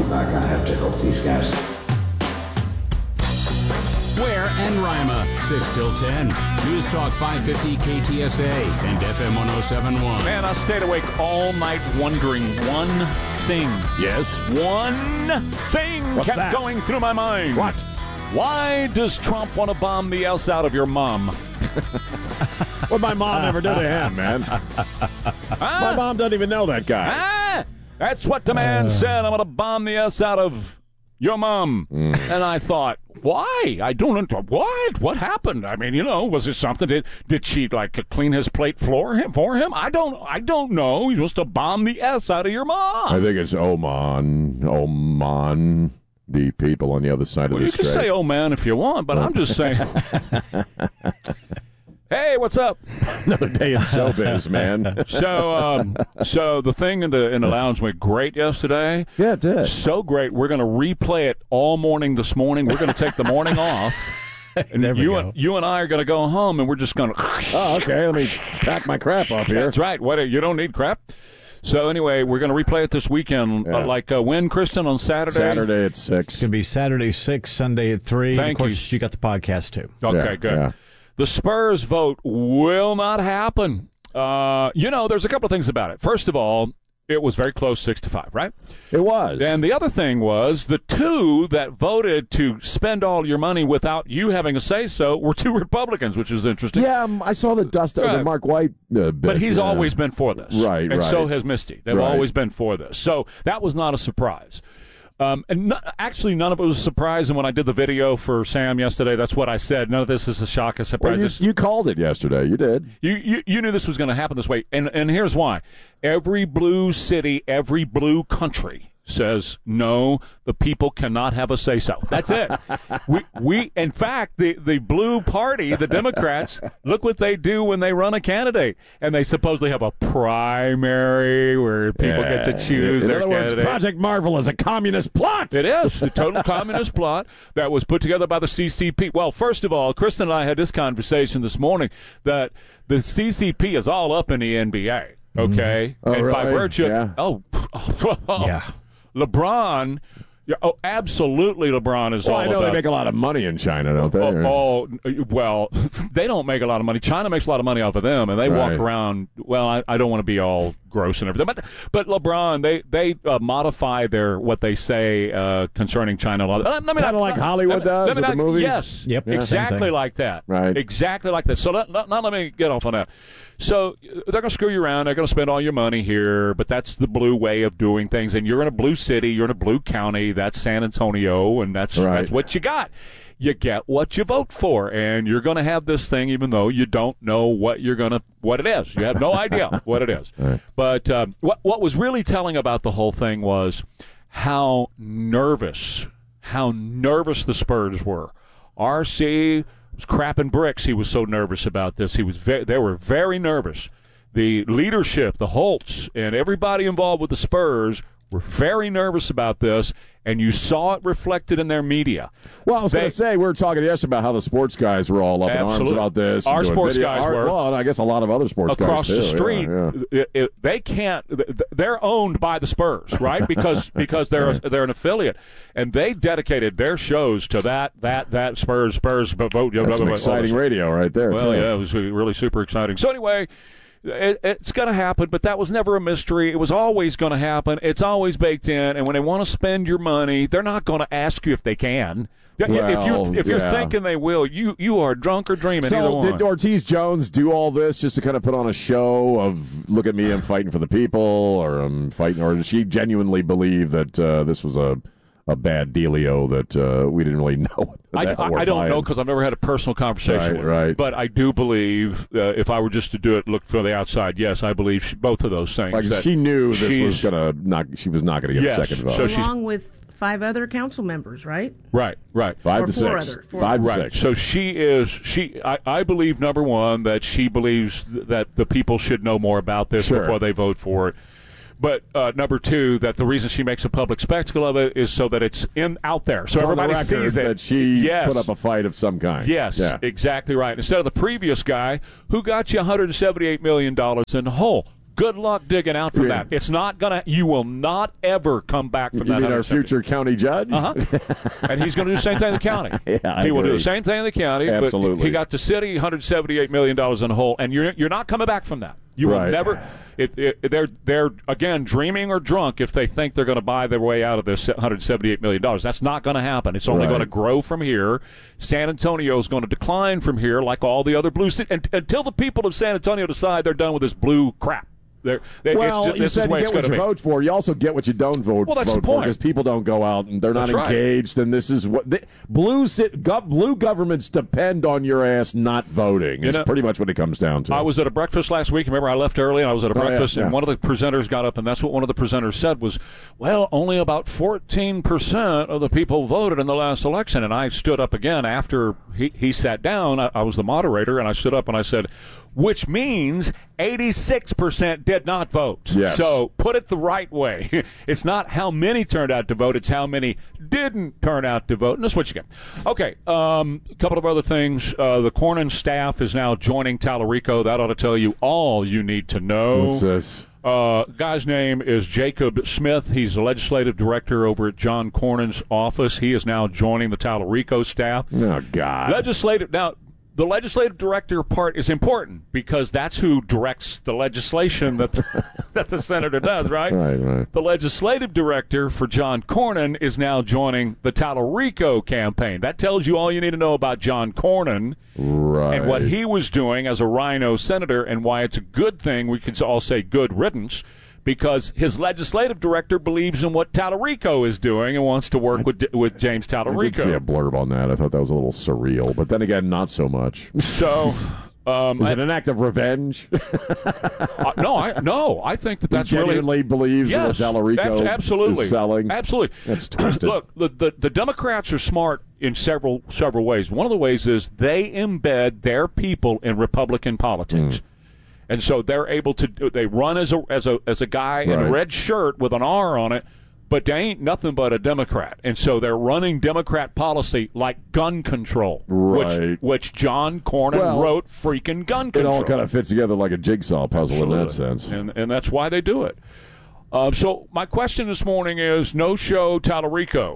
money back. I have to help these guys. Ware and Rima, 6 till 10. News Talk 550 KTSA and FM 1071. Man, I stayed awake all night wondering one thing. Yes? One thing What's kept that? going through my mind. What? Why does Trump want to bomb the else out of your mom? What'd my mom ever do to him, man? My mom doesn't even know that guy. That's what the man said. I'm going to bomb the else out of your mom. And I thought, why? I don't know. What happened? I mean, was it something? Did she clean his plate for him? I don't know. He wants to bomb the S out of your mom. I think it's Oman, the people on the other side of the strait. You can say Oman if you want, but I'm just saying. Hey, what's up? Another day in showbiz, man. So the thing in the lounge went great yesterday. Yeah, it did. So great. We're going to replay it all morning this morning. We're going to take the morning off. And you and I are going to go home, and we're just going to. Oh, okay. Let me pack my crap up here. That's right. You don't need crap. So anyway, we're going to replay it this weekend. When, Kristen, on Saturday? Saturday at 6. It's going to be Saturday 6, Sunday at 3. Thank you. Of course, you got the podcast, too. Okay, good. Yeah. The Spurs vote will not happen. There's a couple of things about it. First of all, it was very close, 6-5, right? It was. And the other thing was the two that voted to spend all your money without you having a say-so were two Republicans, which is interesting. Yeah, I saw the Mark White bit. But he's always been for this. Right, and so has Misty. They've always been for this. So that was not a surprise. Actually, none of it was a surprise. And when I did the video for Sam yesterday, that's what I said. None of this is a shock, a surprise. Well, you called it yesterday. You did. You knew this was going to happen this way. And here's why. Every blue city, every blue country says, no, the people cannot have a say-so. That's it. we in fact, the blue party, the Democrats, look what they do when they run a candidate. And they supposedly have a primary where people get to choose their candidate. In other words, Project Marvel is a communist plot. It is. A total communist plot that was put together by the CCP. Well, first of all, Kristen and I had this conversation this morning that the CCP is all up in the NBA, okay? Oh, and really? by virtue yeah. LeBron, absolutely LeBron is all I know about. they make a lot of money in China, don't they? Well, they don't make a lot of money. China makes a lot of money off of them, and they walk around. Well, I don't want to be all gross and everything, but LeBron, they modify what they say concerning China a lot. Kind of like Hollywood does with the movies? Yes. Yep. Exactly like that. Right. Exactly like that. So let me get off on that. So they're going to screw you around. They're going to spend all your money here, but that's the blue way of doing things. And you're in a blue city. You're in a blue county. That's San Antonio, and that's what you got. You get what you vote for, and you're going to have this thing even though you don't know what it is. You have no idea what it is. Right. But what was really telling about the whole thing was how nervous the Spurs were. RC was crapping bricks. He was so nervous about this. They were very nervous. The leadership, the Holtz, and everybody involved with the Spurs were very nervous about this, and you saw it reflected in their media. Well, I was going to say, we were talking yesterday about how the sports guys were all up in arms about this. Our sports guys were. Well, and I guess a lot of other sports guys, across too. the street, they can't. They're owned by the Spurs, right? Because they're an affiliate, and they dedicated their shows to that Spurs vote. That's some exciting radio right there, well, too. Yeah, it was really super exciting. So anyway, it's going to happen, but that was never a mystery. It was always going to happen. It's always baked in, and when they want to spend your money, they're not going to ask you if they can. If you're thinking they will, you are drunk or dreaming. So did Ortiz Jones do all this just to kind of put on a show of, look at me, I'm fighting for the people, or I'm fighting, or does she genuinely believe that this was a bad dealio that we didn't really know? I don't know because I've never had a personal conversation with her. But I do believe, if I were just to do it, look from the outside, yes, I believe both of those things. Like she knew this was she was not going to get a second vote. So along with 5 other council members, right? Right. 5 to 6. 5 to 6. So I believe, number one, that she believes that the people should know more about this before they vote for it. But number two, that the reason she makes a public spectacle of it is so that it's out there, so everybody sees it. That she put up a fight of some kind. Yes, exactly right. Instead of the previous guy who got you $178 million in the hole. Good luck digging out from that. It's not gonna. You will not ever come back from that. You mean our future county judge? And he's going to do the same thing in the county. Yeah, he will do the same thing in the county. Absolutely. But he got the city $178 million in the hole, and you're not coming back from that. You will never. They're again dreaming or drunk if they think they're going to buy their way out of this $178 million. That's not going to happen. It's only going to grow from here. San Antonio is going to decline from here, like all the other blue cities, until the people of San Antonio decide they're done with this blue crap. You said you get what you vote for. You also get what you don't vote for. Well, that's the point. Because people don't go out and they're not engaged. And this is what blue governments depend on your ass not voting. It's pretty much what it comes down to. I was at a breakfast last week. Remember, I left early, and I was at a breakfast, and one of the presenters got up, and that's what one of the presenters said was, well, only about 14% of the people voted in the last election. And I stood up again after he sat down. I was the moderator, and I stood up and I said, which means 86% did not vote. Yes. So put it the right way. It's not how many turned out to vote. It's how many didn't turn out to vote. And that's what you get. Okay, a couple of other things. The Cornyn staff is now joining Tallarico. That ought to tell you all you need to know. What's this? Guy's name is Jacob Smith. He's the legislative director over at John Cornyn's office. He is now joining the Tallarico staff. Oh, God. The legislative director part is important because that's who directs the legislation that the senator does, right? Right. The legislative director for John Cornyn is now joining the Tallarico campaign. That tells you all you need to know about John Cornyn and what he was doing as a Rhino senator and why it's a good thing. We could all say good riddance, because his legislative director believes in what Tallarico is doing and wants to work with James Tallarico. I did see a blurb on that. I thought that was a little surreal, but then again, not so much. So, is it an act of revenge? No. I think that's he genuinely really believes in what Tallarico absolutely is selling. Absolutely, that's twisted. Look, the Democrats are smart in several ways. One of the ways is they embed their people in Republican politics. And so they're able to. They run as a guy in a red shirt with an R on it, but they ain't nothing but a Democrat. And so they're running Democrat policy like gun control, which John Cornyn wrote. Freaking gun control. It all kind of fits together like a jigsaw puzzle in that sense, and that's why they do it. So my question this morning is: No show Tallarico.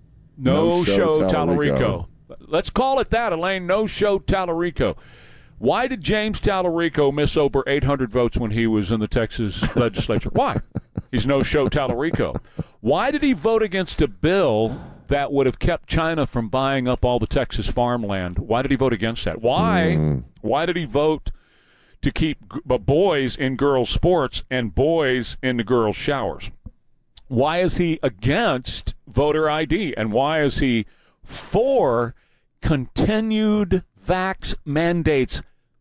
No show Tallarico. Let's call it that, Elaine. No show Tallarico. Why did James Tallarico miss over 800 votes when he was in the Texas legislature? Why? He's no-show Tallarico. Why did he vote against a bill that would have kept China from buying up all the Texas farmland? Why did he vote against that? Why did he vote to keep boys in girls' sports and boys in the girls' showers? Why is he against voter ID? And why is he for continued vax mandates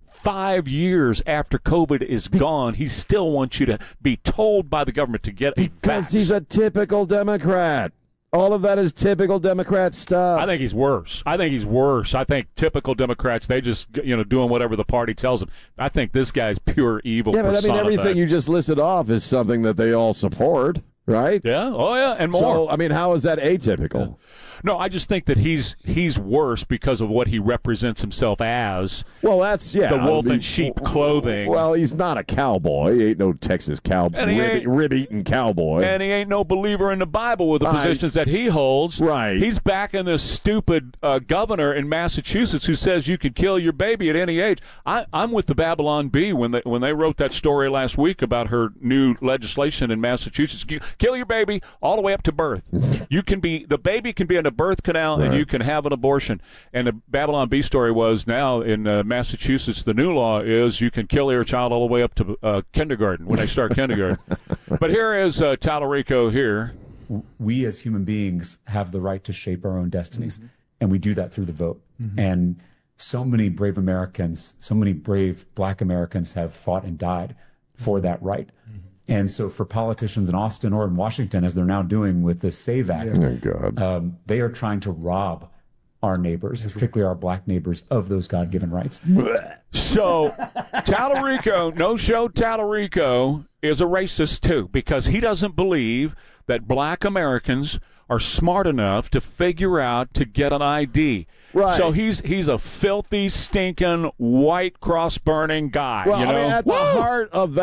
5 years after COVID is gone? He still wants you to be told by the government to get a vax. Because he's a typical Democrat. All of that is typical Democrat stuff. I think he's worse. I think typical Democrats, they just, doing whatever the party tells them. I think this guy's pure evil. Yeah, but everything you just listed off is something that they all support, right? Yeah. Oh, yeah, and more. So, how is that atypical? Yeah. No, I just think that he's worse because of what he represents himself as. Well, that's, the wolf in sheep clothing. Well, he's not a cowboy. He ain't no Texas cowboy, rib-eating cowboy. And he ain't no believer in the Bible with the positions that he holds. Right. He's backing this stupid governor in Massachusetts who says you can kill your baby at any age. I'm with the Babylon Bee when they wrote that story last week about her new legislation in Massachusetts. Kill your baby all the way up to birth. The baby can be in a birth canal and you can have an abortion. And the Babylon Bee story was now in Massachusetts, the new law is you can kill your child all the way up to kindergarten when they start kindergarten. But here is Tallarico here. We as human beings have the right to shape our own destinies, and we do that through the vote. And so many brave Americans, so many brave Black Americans have fought and died for that right. And so for politicians in Austin or in Washington, as they're now doing with this SAVE Act, they are trying to rob our neighbors, particularly our Black neighbors, of those God-given rights. So Tallarico, no-show Tallarico, is a racist, too, because he doesn't believe that Black Americans are smart enough to figure out to get an ID. Right. So he's a filthy, stinking, white cross-burning guy. Well, at the heart of